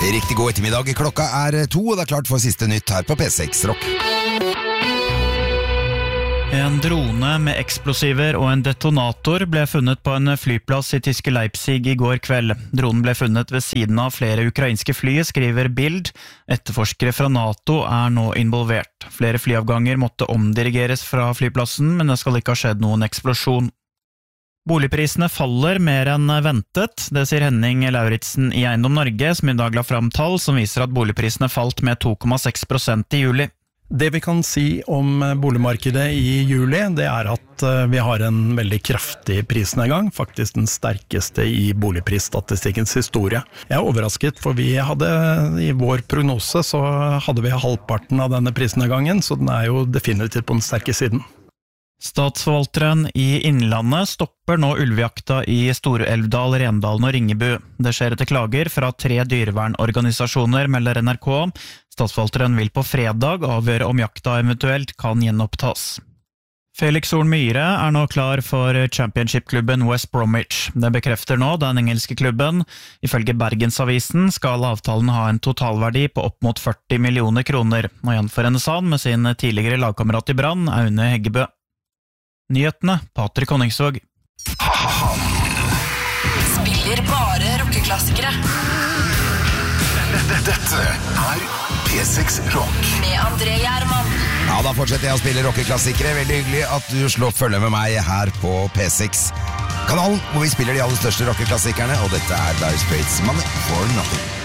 Riktig god ettermiddag, klokka 2, og det klart for siste nytt her på P6 Rock. En drone med eksplosiver og en detonator ble funnet på en flyplass i tyske Leipzig i går kveld. Dronen ble funnet ved siden av flere ukrainske fly, skriver Bild. Etterforskere fra NATO nå involvert. Flere flyavganger måtte omdirigeres fra flyplassen, men det skal ikke ha skjedd noen eksplosjon. Boligprisene faller mer enn ventet, det sier Henning Lauritsen i Eiendom Norge, som i dag la fram tall som viser at boligprisene falt med 2,6% i juli. Det vi kan si om boligmarkedet i juli, det at vi har en veldig kraftig prisnedgang, faktisk den sterkeste i boligprisstatistikkens historie. Jeg er overrasket, for vi hadde i vår prognose så hadde vi halvparten av denne prisnedgangen, så den jo definitivt på den sterke siden. Statsforvalteren i Innlandet stopper nå ulvejakta i Storelvdal, Rendalen og Ringebu. Det skjer etter klager fra 3 dyrevernorganisasjoner, melder NRK. Statsforvalteren vil på fredag avgjøre om jakta eventuelt kan gjenopptas. Felix Horn Myhre nå klar for championship-klubben West Bromwich. Det bekrefter nå den engelske klubben. Ifølge Bergensavisen skal avtalen ha en totalverdi på opp mot 40 millioner kroner. Nå gjenforenes han med sin tidligere lagkamerat i Brann, Aune Heggebø. Nyhetene, Patrik Honningsvåg. Spiller bare rockeklassikere. Dette P6 Rock. Med André Gjerman. Ja, da fortsetter jeg å spille rockeklassikere. Veldig hyggelig at du slår følge med meg her på P6-kanalen, hvor vi spiller de aller største rockeklassikerne, og dette Dire Straits' Money for Nothing.